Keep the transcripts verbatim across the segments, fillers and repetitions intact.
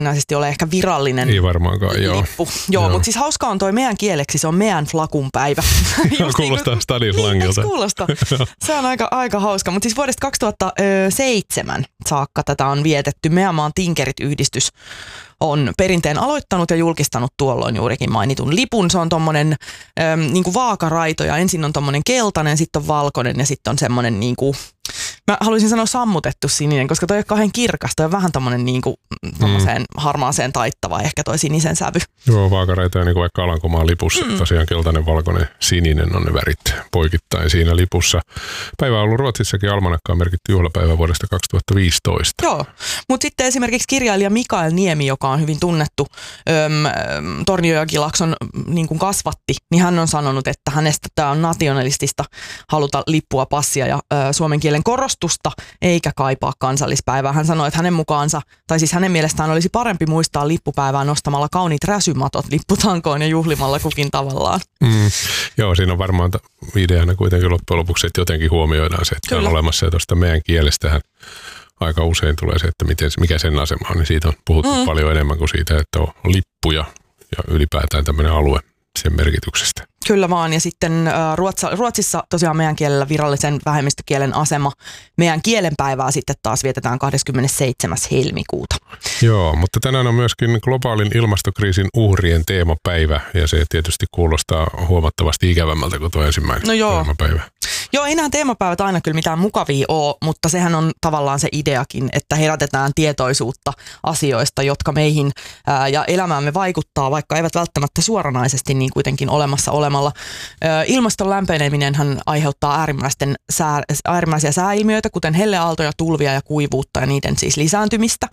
varsinaisesti ole ehkä virallinen Ei varmaankaan, joo. lippu. Joo, joo. Mutta siis hauskaa on toi meidän kieleksi, se on meidän flakun päivä. Kuulostaa niin stadislangilta. Kuulostaa. Se on aika, aika hauska. Mutta siis vuodesta kaksituhattaseitsemän saakka tätä on vietetty. Meidän maan Tinkerit-yhdistys on perinteen aloittanut ja julkistanut tuolloin juurikin mainitun lipun. Se on tommonen äm, niinku vaakaraito ja ensin on tommonen keltainen, sitten on valkoinen ja sitten on semmonen niinku, mä haluaisin sanoa sammutettu sininen, koska toi ei ole kauhean kirkas. Toi on vähän tommonen niinku tommoseen mm. harmaaseen taittava ehkä toi sinisen sävy. Joo, vaakaraito ja niin kuin vaikka Alankomaan lipussa. Mm. Tosiaan keltainen, valkoinen, sininen on ne värit poikittain siinä lipussa. Päivä on ollut Ruotsissakin, almanakkaan merkitty juhlapäivä vuodesta kaksituhattaviisitoista. Joo, mutta sitten esimerkiksi kirjailija Mikael Niemi, joka on hyvin tunnettu öm, Tornionjoki-Laakson niin kuin kasvatti, niin hän on sanonut, että hänestä tämä on nationalistista haluta lippua, passia ja ö, suomen kielen korostusta, eikä kaipaa kansallispäivää. Hän sanoi, että hänen mukaansa, tai siis hänen mielestään olisi parempi muistaa lippupäivää nostamalla kauniit räsymatot lipputankoon ja juhlimalla kukin tavallaan. Mm, joo, siinä on varmaan ideana kuitenkin loppujen lopuksi, että jotenkin huomioidaan se, että Kyllä. on olemassa ja tuosta meidän kielestähän aika usein tulee se, että miten, mikä sen asema on, niin siitä on puhuttu mm. paljon enemmän kuin siitä, että on lippuja ja ylipäätään tämmöinen alue sen merkityksestä. Kyllä vaan, ja sitten äh, Ruotsa, Ruotsissa tosiaan meidän kielellä virallisen vähemmistökielen asema. Meidän kielenpäivää sitten taas vietetään kahdeskymmenesseitsemäs helmikuuta. Joo, mutta tänään on myöskin globaalin ilmastokriisin uhrien teemapäivä, ja se tietysti kuulostaa huomattavasti ikävämmältä kuin tuo ensimmäinen no joo. teemapäivä. Joo, ei nämä teemapäivät aina kyllä mitään mukavia ole, mutta sehän on tavallaan se ideakin, että herätetään tietoisuutta asioista, jotka meihin ää, ja elämäämme vaikuttaa, vaikka eivät välttämättä suoranaisesti niin kuitenkin olemassa olemalla. Ää, ilmaston lämpeneminenhän aiheuttaa äärimmäisten sää, äärimmäisiä sääilmiöitä, kuten helleaaltoja, tulvia ja kuivuutta ja niiden siis lisääntymistä.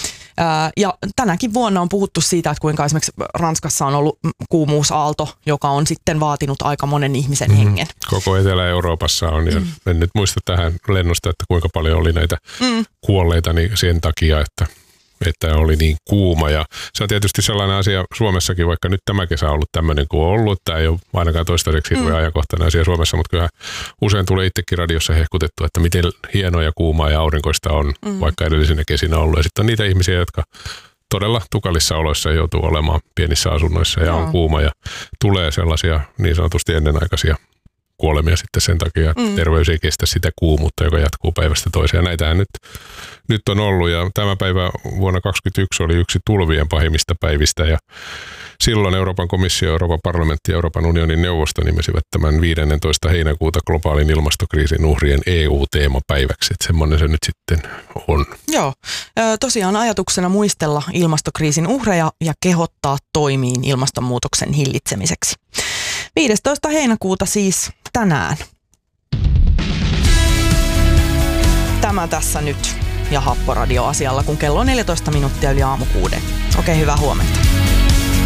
Ja tänäkin vuonna on puhuttu siitä, että kuinka esimerkiksi Ranskassa on ollut kuumuusaalto, joka on sitten vaatinut aika monen ihmisen hengen. Mm. Koko Etelä-Euroopassa on, ja mm. en nyt muista tähän lennosta, että kuinka paljon oli näitä mm. kuolleita niin sen takia, että, että oli niin kuuma. Ja se on tietysti sellainen asia Suomessakin, vaikka nyt tämä kesä on ollut tämmöinen kuin on ollut. Tämä ei ole ainakaan toistaiseksi hirveän mm. ajankohtainen asia Suomessa, mutta kyllä usein tulee itsekin radiossa hehkutettu, että miten hienoa ja kuumaa ja aurinkoista on, mm. vaikka edellisenä kesinä ollut. Ja sitten on niitä ihmisiä, jotka todella tukalissa oloissa joutuu olemaan pienissä asunnoissa ja no. on kuuma ja tulee sellaisia niin sanotusti ennenaikaisia kuolemia sitten sen takia, että mm. terveys ei kestä sitä kuumuutta, joka jatkuu päivästä toiseen. Näitähän nyt, nyt on ollut, ja tämä päivä vuonna kaksituhattakaksikymmentäyksi oli yksi tulvien pahimmista päivistä, ja silloin Euroopan komissio, Euroopan parlamentti ja Euroopan unionin neuvosto nimesivät tämän viidestoista heinäkuuta globaalin ilmastokriisin uhrien E U-teemapäiväksi, että semmoinen se nyt sitten on. Joo, tosiaan ajatuksena muistella ilmastokriisin uhreja ja kehottaa toimiin ilmastonmuutoksen hillitsemiseksi. viidestoista heinäkuuta siis tänään. Tämä tässä nyt ja Happoradio asialla, kun kello on neljätoista minuuttia yli aamu kuuden. Okei, hyvää huomenta.